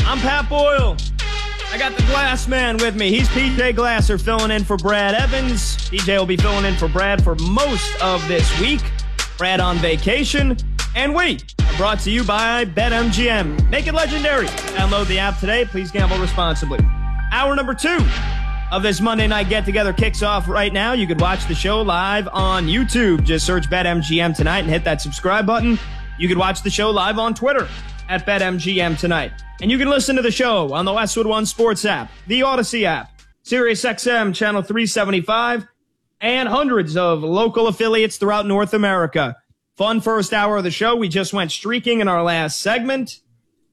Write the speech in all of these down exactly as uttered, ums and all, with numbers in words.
I'm Pat Boyle. I got the Glass Man with me. He's P J Glasser filling in for Brad Evans. P J will be filling in for Brad for most of this week. Brad on vacation. And we are brought to you by BetMGM. Make it legendary. Download the app today. Please gamble responsibly. Hour number two of this Monday night get-together kicks off right now. You could watch the show live on YouTube. Just search BetMGM tonight and hit that subscribe button. You could watch the show live on Twitter at BetMGM tonight. And you can listen to the show on the Westwood One Sports app, the Odyssey app, SiriusXM Channel three seventy-five, and hundreds of local affiliates throughout North America. Fun first hour of the show. We just went streaking in our last segment.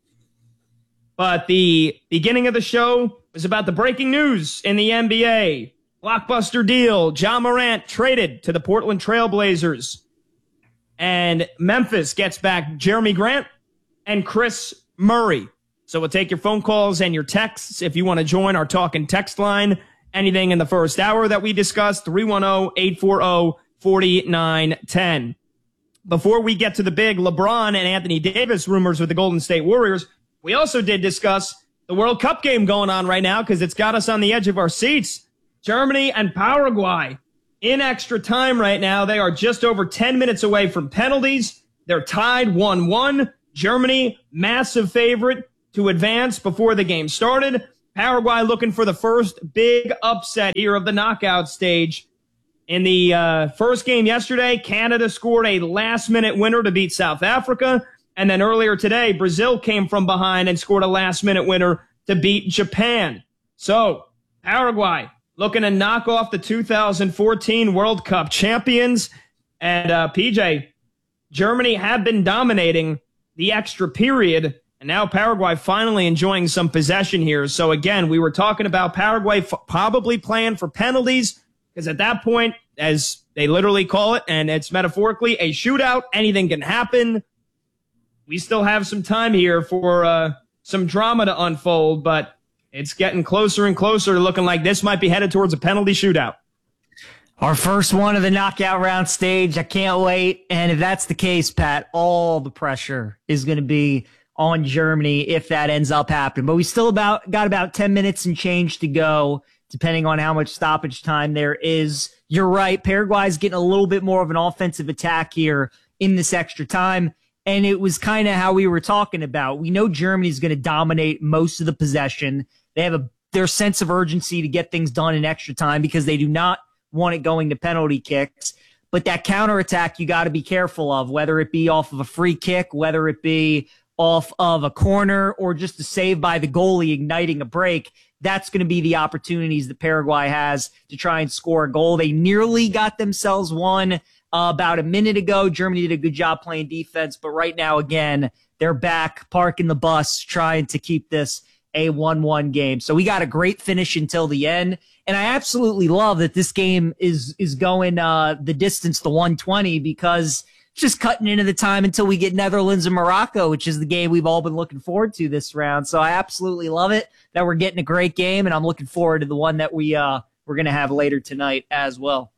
But the beginning of the show was about the breaking news in the N B A. Blockbuster deal. Ja Morant traded to the Portland Trail Blazers. And Memphis gets back Jeremy Grant and Chris Murray. So we'll take your phone calls and your texts if you want to join our talk and text line. Anything in the first hour that we discussed, three one zero, eight four zero, four nine one zero. Before we get to the big LeBron and Anthony Davis rumors with the Golden State Warriors, we also did discuss the World Cup game going on right now because it's got us on the edge of our seats. Germany and Paraguay in extra time right now. They are just over ten minutes away from penalties. They're tied one one. Germany, massive favorite to advance before the game started. Paraguay looking for the first big upset here of the knockout stage. In the uh, first game yesterday, Canada scored a last-minute winner to beat South Africa. And then earlier today, Brazil came from behind and scored a last-minute winner to beat Japan. So, Paraguay looking to knock off the two thousand fourteen World Cup champions. And uh, P J, Germany had been dominating the extra period. And now Paraguay finally enjoying some possession here. So again, we were talking about Paraguay f- probably playing for penalties because at that point, as they literally call it, and it's metaphorically a shootout, anything can happen. We still have some time here for uh, some drama to unfold, but it's getting closer and closer, looking like this might be headed towards a penalty shootout. Our first one of the knockout round stage. I can't wait. And if that's the case, Pat, all the pressure is going to be on Germany if that ends up happening. But we still about got about ten minutes and change to go, depending on how much stoppage time there is. You're right. Paraguay's getting a little bit more of an offensive attack here in this extra time. And it was kind of how we were talking about. We know Germany's going to dominate most of the possession. They have a their sense of urgency to get things done in extra time because they do not want it going to penalty kicks. But that counterattack you got to be careful of, whether it be off of a free kick, whether it be off of a corner or just a save by the goalie igniting a break. That's going to be the opportunities that Paraguay has to try and score a goal. They nearly got themselves one uh, about a minute ago. Germany did a good job playing defense, but right now, again, they're back parking the bus trying to keep this a one one game. So we got a great finish until the end. And I absolutely love that this game is is going uh, the distance to one twenty because just cutting into the time until we get Netherlands and Morocco, which is the game we've all been looking forward to this round. So I absolutely love it that we're getting a great game, and I'm looking forward to the one that we, uh, we're going to have later tonight as well.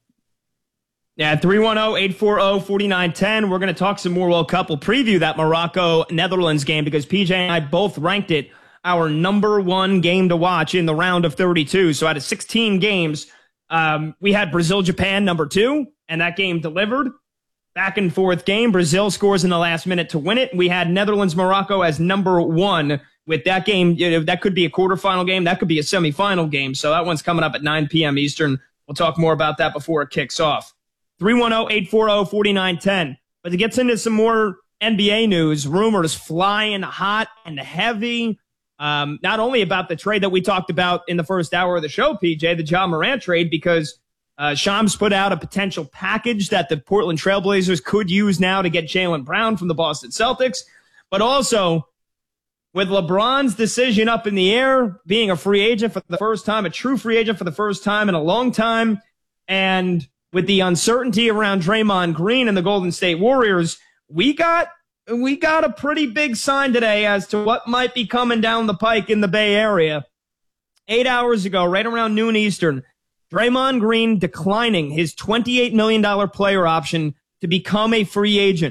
Yeah, three one zero, eight four zero, four nine one zero. We're going to talk some more World Cup. We'll preview that Morocco-Netherlands game because P J and I both ranked it our number one game to watch in the round of thirty-two. So out of sixteen games, um, we had Brazil-Japan number two, and that game delivered. Back and forth game. Brazil scores in the last minute to win it. We had Netherlands-Morocco as number one with that game. You know, that could be a quarterfinal game. That could be a semifinal game. So that one's coming up at nine p.m. Eastern. We'll talk more about that before it kicks off. three one zero, eight four zero, four nine one zero. But to get into some more N B A news, rumors flying hot and heavy. Um, not only about the trade that we talked about in the first hour of the show, P J, the Ja Morant trade, because Uh, Shams put out a potential package that the Portland Trail Blazers could use now to get Jaylen Brown from the Boston Celtics. But also, with LeBron's decision up in the air, being a free agent for the first time, a true free agent for the first time in a long time, and with the uncertainty around Draymond Green and the Golden State Warriors, we got we got a pretty big sign today as to what might be coming down the pike in the Bay Area. Eight hours ago, right around noon Eastern, Draymond Green declining his twenty-eight million dollars player option to become a free agent.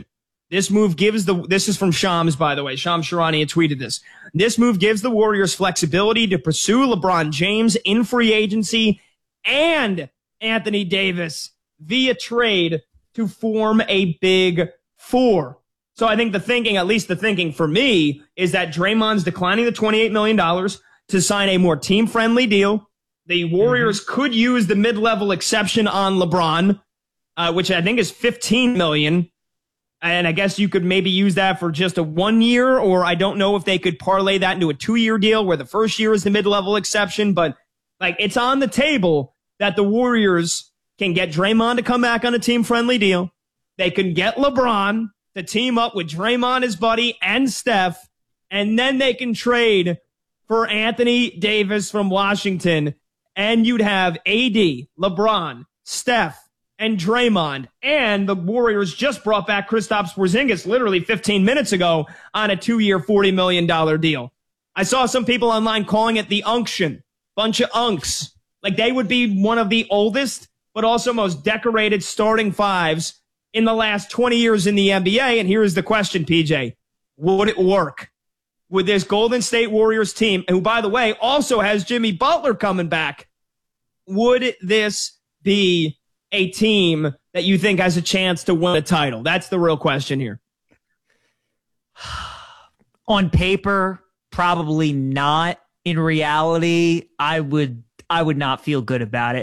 This move gives the, this is from Shams, by the way. Shams Charania tweeted this. This move gives the Warriors flexibility to pursue LeBron James in free agency and Anthony Davis via trade to form a big four. So I think the thinking, at least the thinking for me, is that Draymond's declining the twenty-eight million dollars to sign a more team-friendly deal. The Warriors mm-hmm. could use the mid-level exception on LeBron, uh, which I think is fifteen million dollars. And I guess you could maybe use that for just a one year, or I don't know if they could parlay that into a two year deal where the first year is the mid-level exception. But like, it's on the table that the Warriors can get Draymond to come back on a team-friendly deal. They can get LeBron to team up with Draymond, his buddy, and Steph, and then they can trade for Anthony Davis from Washington, and you'd have A D, LeBron, Steph, and Draymond, and the Warriors just brought back Kristaps Porzingis literally fifteen minutes ago on a two-year, forty million dollars deal. I saw some people online calling it the unction. Bunch of unks. Like, they would be one of the oldest, but also most decorated starting fives in the last twenty years in the N B A. And here is the question, P J. Would it work? Would this Golden State Warriors team, who, by the way, also has Jimmy Butler coming back, would this be a team that you think has a chance to win a title? That's the real question here. On paper, probably not. In reality, I would I would not feel good about it.